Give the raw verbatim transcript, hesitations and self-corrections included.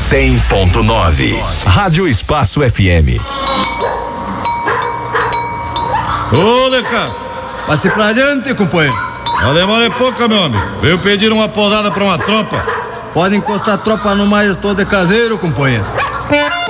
cem ponto nove. Rádio Espaço F M. Ô, Deca, passe pra adiante, companheiro. A demora é pouca, meu amigo. Veio pedir uma posada pra uma tropa. Pode encostar a tropa no mais todo de caseiro, companheiro.